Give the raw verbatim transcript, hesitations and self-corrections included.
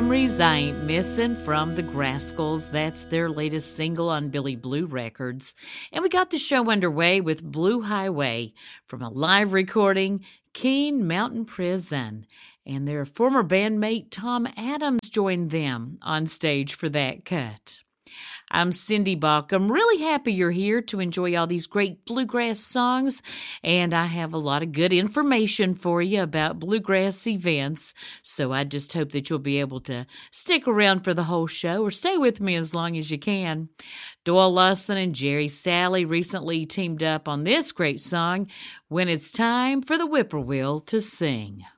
Memories I Ain't Missing from the Grascals. That's their latest single on Billy Blue Records. And we got the show underway with Blue Highway from a live recording, Keene Mountain Prison. And their former bandmate Tom Adams joined them on stage for that cut. I'm Cindy Bach. I'm really happy you're here to enjoy all these great bluegrass songs, and I have a lot of good information for you about bluegrass events, so I just hope that you'll be able to stick around for the whole show or stay with me as long as you can. Doyle Lawson and Jerry Salley recently teamed up on this great song, When It's Time for the Whippoorwill to Sing.